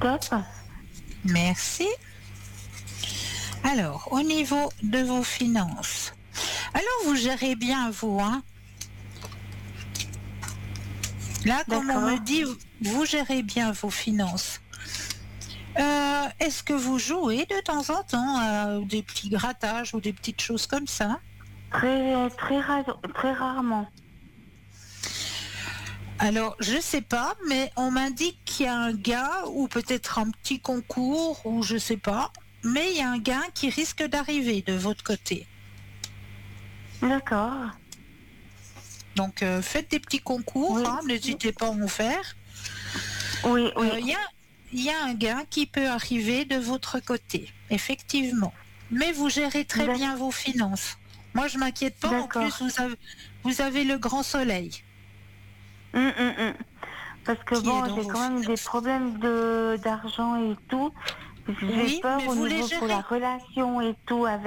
Top. Merci. Alors, au niveau de vos finances, alors vous gérez bien vous, hein? Là, comme on me D'accord. dit, vous gérez bien vos finances. Est-ce que vous jouez de temps en temps à des petits grattages ou des petites choses comme ça? Très rarement. Alors, je sais pas, mais on m'indique qu'il y a un gain ou peut-être un petit concours ou je sais pas, mais il y a un gain qui risque d'arriver de votre côté. D'accord. Donc, faites des petits concours, Oui. hein, n'hésitez pas à en faire. Oui, oui. Il y a un gain qui peut arriver de votre côté, effectivement. Mais vous gérez très D'ac- bien vos finances. Moi, je m'inquiète pas. En D'accord. plus, vous avez le grand soleil Hum. Parce que qui est bon, dans j'ai vos quand même des finances. problèmes d'argent et tout. J'ai Oui, peur mais au vous les niveau pour la gérez. relation et tout avec